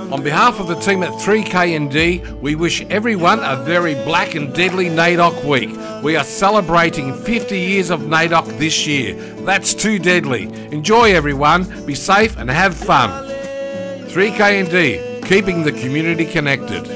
On behalf of the team at 3KND, we wish everyone a very black and deadly NAIDOC week. We are celebrating 50 years of NAIDOC this year. That's too deadly. Enjoy everyone, be safe and have fun. 3KND, keeping the community connected.